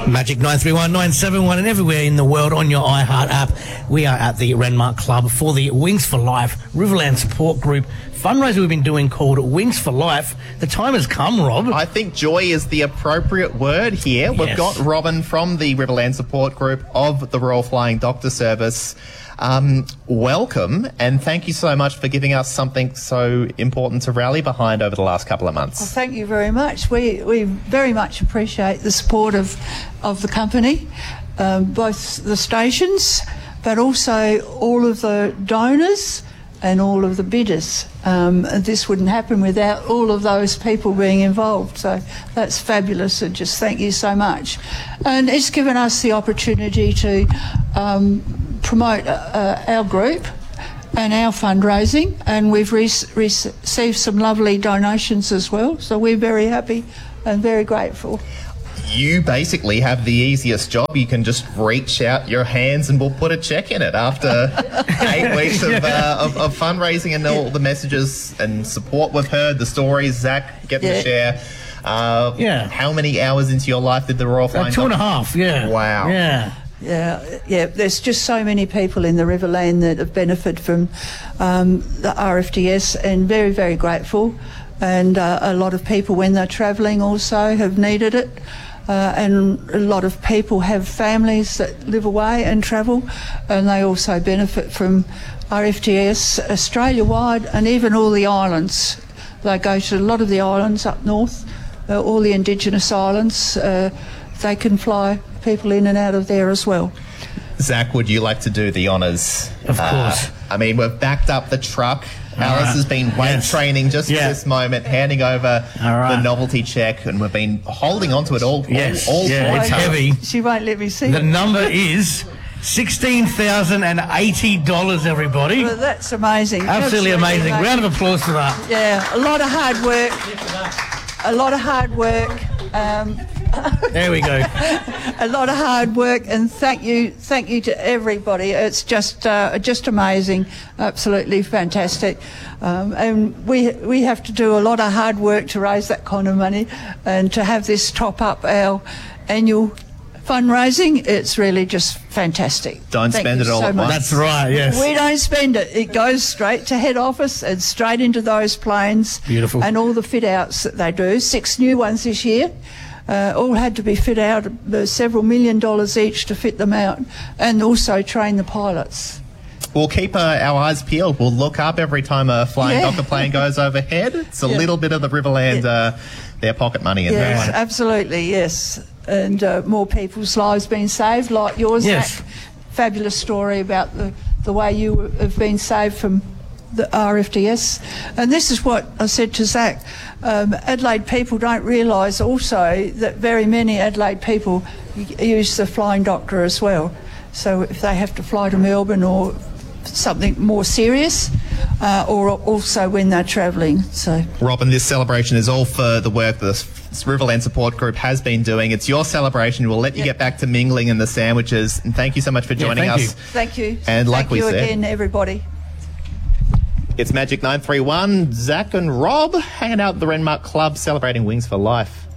Magic 931-971 and everywhere in the world on your iHeart app. We are at the Renmark Club for the Wings for Life Riverland Support Group fundraiser we've been doing called Wings for Life. The time has come, Rob. I think joy is the appropriate word here. We've got Robin from the Riverland Support Group of the Royal Flying Doctor Service. Welcome, and thank you so much for giving us something so important to rally behind over the last couple of months. Well, thank you very much. We very much appreciate the support of the company, both the stations, but also all of the donors and all of the bidders. This wouldn't happen without all of those people being involved. So that's fabulous, and just thank you so much. And it's given us the opportunity to promote our group and our fundraising, and we've received some lovely donations as well. So we're very happy and very grateful. You basically have the easiest job. You can just reach out your hands and we'll put a check in it after 8 weeks of fundraising and all the messages and support we've heard, the stories Zach getting to share. How many hours into your life did the Royal Flying 2.5, Wow. Yeah, there's just so many people in the Riverland that have benefited from the RFDS, and very, very grateful. And a lot of people, when they're travelling, also have needed it. And a lot of people have families that live away and travel, and they also benefit from RFDS Australia-wide and even all the islands. They go to a lot of the islands up north, all the Indigenous islands. They can fly people in and out of there as well. Zach, would you like to do the honours? Of course. I mean, we've backed up the truck. Alice has been weight training just for this moment, handing over the novelty check, and we've been holding on to it all. It's heavy. She won't let me see The number is $16,080, everybody. Well, that's amazing. Absolutely amazing. Round of applause for that. Yeah, a lot of hard work. A lot of hard work. There we go. A lot of hard work, and thank you to everybody. It's just amazing, absolutely fantastic. And we have to do a lot of hard work to raise that kind of money, and to have this top up our annual fundraising, it's really just fantastic. Don't spend it all at once. That's right, yes. We don't spend it. It goes straight to head office and straight into those planes. Beautiful. And all the fit outs that they do. 6 new ones this year. All had to be fit out, several $1 million each to fit them out, and also train the pilots. We'll keep our eyes peeled. We'll look up every time a flying Doctor plane goes overhead. It's a little bit of the Riverland, their pocket money in there. Yes, absolutely, yes. And more people's lives being saved, like yours, Zach. Fabulous story about the way you have been saved from the RFDS. And this is what I said to Zach. Adelaide people don't realise also that very many Adelaide people use the Flying Doctor as well. So if they have to fly to Melbourne or something more serious, or also when they're travelling. So, Robin, this celebration is all for the work the Riverland Support Group has been doing. It's your celebration. We'll let you get back to mingling and the sandwiches. And thank you so much for joining us. Thank you. And like we said, again, everybody. It's Magic 931, Zach and Rob hanging out at the Renmark Club celebrating Wings for Life.